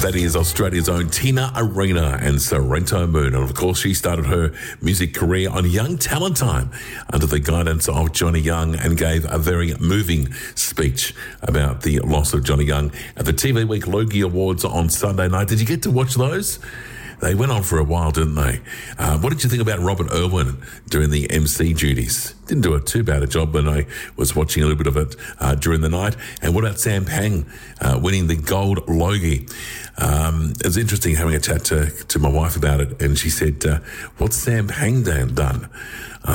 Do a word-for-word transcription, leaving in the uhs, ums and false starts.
That is Australia's own Tina Arena and Sorrento Moon. And of course, she started her music career on Young Talent Time under the guidance of Johnny Young and gave a very moving speech about the loss of Johnny Young at the T V Week Logie Awards on Sunday night. Did you get to watch those? They went on for a while, didn't they? Uh, what did you think about Robert Irwin doing the M C duties? Didn't do a too bad a job when I was watching a little bit of it uh, during the night. And what about Sam Pang uh, winning the Gold Logie? Um, it was interesting having a chat to, to my wife about it, and she said, uh, what's Sam Pang done? I